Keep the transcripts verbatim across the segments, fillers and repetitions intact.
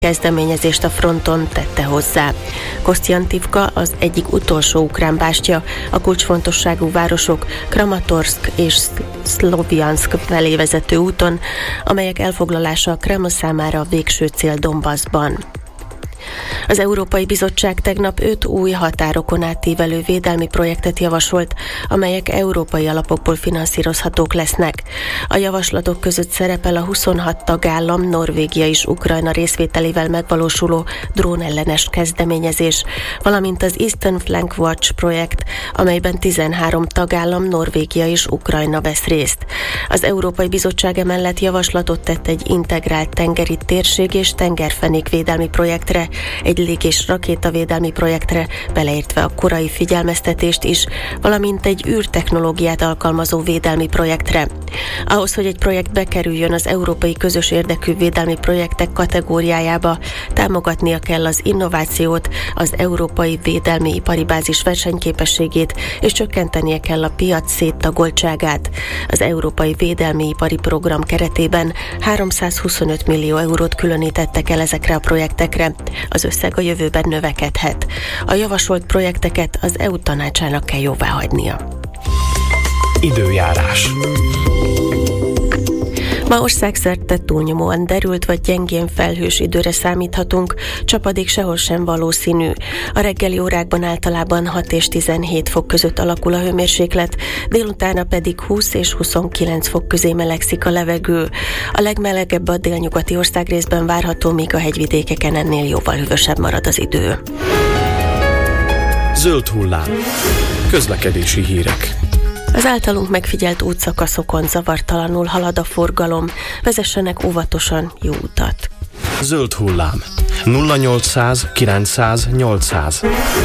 kezdeményezést a fronton tette hozzá. Kosztjantivka az egyik utolsó ukrán bástya, a kulcsfontosságú városok Kramatorszk és Szlovjanszk felé vezető úton, amelyek elfoglalása a Kreml számára a végső cél Donbaszban. Az Európai Bizottság tegnap öt új határokon átívelő védelmi projektet javasolt, amelyek európai alapokból finanszírozhatók lesznek. A javaslatok között szerepel a huszonhat tagállam, Norvégia és Ukrajna részvételével megvalósuló drónellenes kezdeményezés, valamint az Eastern Flank Watch projekt, amelyben tizenhárom tagállam, Norvégia és Ukrajna vesz részt. Az Európai Bizottság emellett javaslatot tett egy integrált tengeri térség és tengerfenék védelmi projektre, egy lég- és rakétavédelmi projektre, beleértve a korai figyelmeztetést is, valamint egy űrtechnológiát alkalmazó védelmi projektre. Ahhoz, hogy egy projekt bekerüljön az európai közös érdekű védelmi projektek kategóriájába, támogatnia kell az innovációt, az európai védelmi ipari bázis versenyképességét, és csökkentenie kell a piac széttagoltságát. Az Európai Védelmi Ipari Program keretében háromszázhuszonöt millió eurót különítettek el ezekre a projektekre. Az összeg a jövőben növekedhet. A javasolt projekteket az é u tanácsának kell jóváhagynia. Időjárás. Ma országszerte túlnyomóan derült vagy gyengén felhős időre számíthatunk, csapadék sehol sem valószínű. A reggeli órákban általában hat és tizenhét fok között alakul a hőmérséklet, délutána pedig húsz és huszonkilenc fok közé melegszik a levegő. A legmelegebb a délnyugati országrészben várható, míg a hegyvidékeken ennél jóval hűvösebb marad az idő. Zöld hullám. Közlekedési hírek. Az általunk megfigyelt útszakaszokon zavartalanul halad a forgalom. Vezessenek óvatosan, jó utat! Zöld hullám. nulla nyolcszáz kilencszáz nyolcszáz.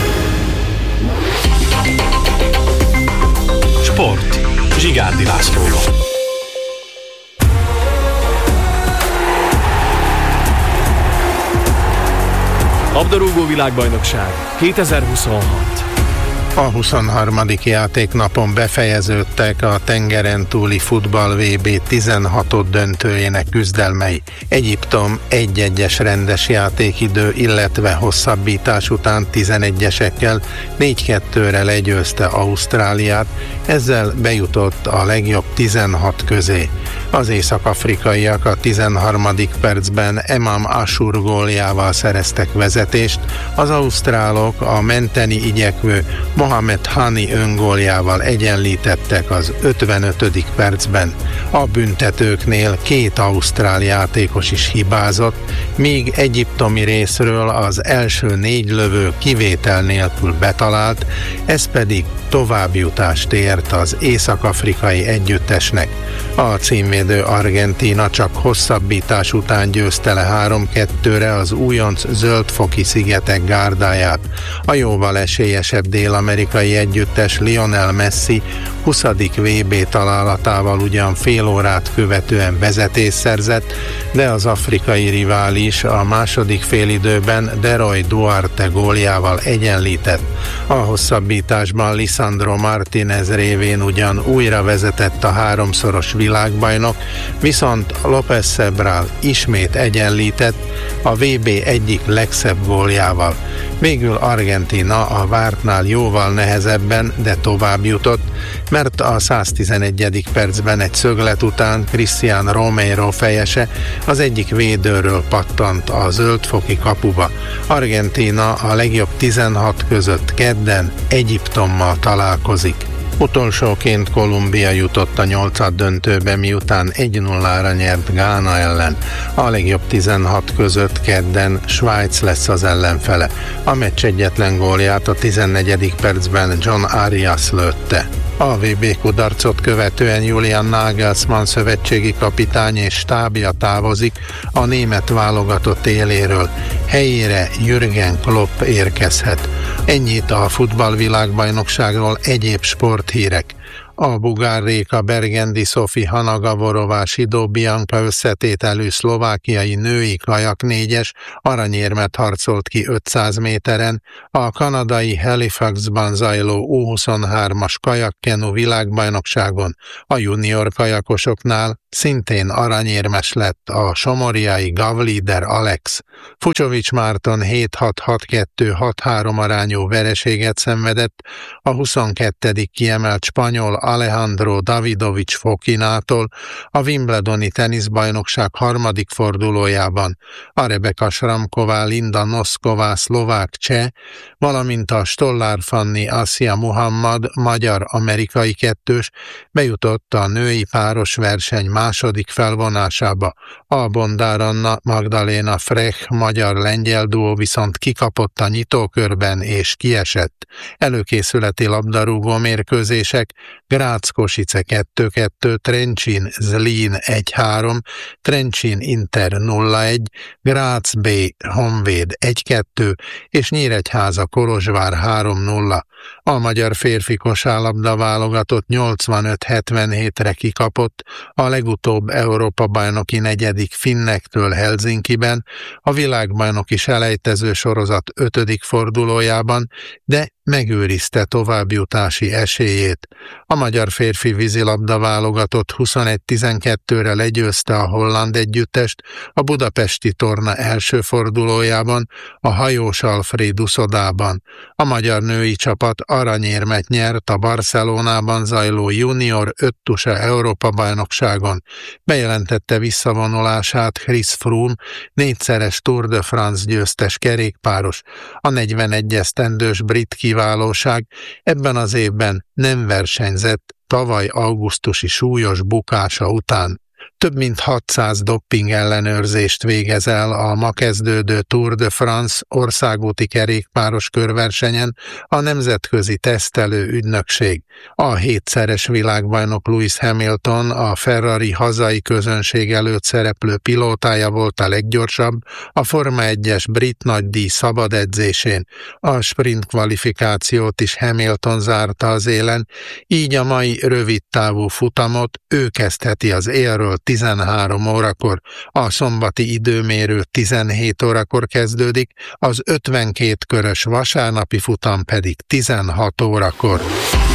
Sport. Zsigárdi Lászlóval. Labdarúgó világbajnokság kétezer-huszonhat. A huszonharmadik játéknapon befejeződtek a tengeren túli futball vé bé tizenhat döntőjének küzdelmei. Egyiptom egy-egyes rendes játékidő, illetve hosszabbítás után tizenegyesekkel négy kettőre legyőzte Ausztráliát, ezzel bejutott a legjobb tizenhat közé. Az észak-afrikaiak a tizenharmadik percben Emam Ashur góljával szereztek vezetést, az ausztrálok a menteni igyekvő Mohamed Hani öngóljával egyenlítettek az ötvenötödik percben. A büntetőknél két ausztrál játékos is hibázott, míg egyiptomi részről az első négy lövő kivétel nélkül betalált, ez pedig továbbjutást ért az észak-afrikai együttesnek. A címvédő Argentína csak hosszabbítás után győzte le három kettőre az újonc Zöld-foki szigetek gárdáját. A jóval esélyesebb dél-amerikai együttes Lionel Messi huszadik vé bé találatával ugyan fél órát követően vezetést szerzett, de az afrikai rivális a második félidőben Deroy Duarte góljával egyenlített. A hosszabbításban Lisandro Martínez révén ugyan újra vezetett a háromszoros világbajnok, viszont López Sebral ismét egyenlített a vé bé egyik legszebb góljával. Végül Argentína a vártnál jóval nehezebben, de tovább jutott, mert a száztizenegyedik percben egy szöglet után Cristian Romero fejese az egyik védőről pattant a zöldfoki kapuba. Argentína a legjobb tizenhat között kedden Egyiptommal találkozik. Utolsóként Kolumbia jutott a nyolcad döntőbe, miután egy nullára nyert Gána ellen. A legjobb tizenhat között kedden Svájc lesz az ellenfele. A meccs egyetlen gólját a tizennegyedik percben John Arias lőtte. A vé bé kudarcot követően Julian Nagelsmann szövetségi kapitány és stábja távozik a német válogatott éléről. Helyére Jürgen Klopp érkezhet. Ennyit a futballvilágbajnokságról, egyéb sporthírek. A Bugár Réka Bergendi Szofi Hanagaborová Sidó Bianca összetételű szlovákiai női kajak négyes aranyérmet harcolt ki ötszáz méteren, a kanadai Halifaxban zajló U huszonhármas kajakkenu világbajnokságon a junior kajakosoknál szintén aranyérmes lett a somorjai Gavlider Alex. Fucsovics Márton hét hat hat kettő hat három arányú vereséget szenvedett a huszonkettedik kiemelt spanyol Alejandro Davidovich Fokinától a Wimbledoni teniszbajnokság harmadik fordulójában. A Rebeka Šramková, Linda Nosková, szlovák cseh, valamint a Stollár Fanni Asia Muhammad magyar-amerikai kettős bejutott a női páros verseny második felvonásába. A Bondár Anna Magdaléna Frech magyar-lengyel duó viszont kikapott a nyitókörben és kiesett. Előkészületi labdarúgó mérkőzések: Graz-Kosice kettő kettő, Trencsin-Zlín egy három, Trencsin-Inter nulla egy, Graz B Honvéd egy kettő és Nyíregyháza-Kolozsvár három nulla. A magyar férfi kosárlabda válogatott nyolcvanöt hetvenhétre kikapott a legutóbb Európa-bajnoki negyedik finnektől Helsinkiben, a világbajnoki selejtező sorozat ötödik fordulójában, de megőrizte továbbjutási esélyét. A magyar férfi vízilabda válogatott huszonegy tizenkettőre legyőzte a holland együttest a budapesti torna első fordulójában, a Hajós Alfréd uszodában. A magyar női csapat aranyérmet nyert a Barcelonában zajló junior öttusa Európa-bajnokságon. Bejelentette visszavonulását Chris Froome, négyszeres Tour de France győztes kerékpáros. A negyvenegy esztendős brit kiválóság ebben az évben nem versenyzett tavaly augusztusi súlyos bukása után. Több mint hatszáz dopping ellenőrzést végez el a ma kezdődő Tour de France országúti kerékpáros körversenyen a Nemzetközi Tesztelő Ügynökség. A hétszeres világbajnok Lewis Hamilton, a Ferrari hazai közönség előtt szereplő pilótája volt a leggyorsabb a Forma egyes brit nagydíj szabad edzésén. A sprint kvalifikációt is Hamilton zárta az élen, így a mai rövidtávú futamot ő kezdheti az élről tizenhárom órakor, a szombati időmérő tizenhét órakor kezdődik, az ötvenkét körös vasárnapi futam pedig tizenhat órakor.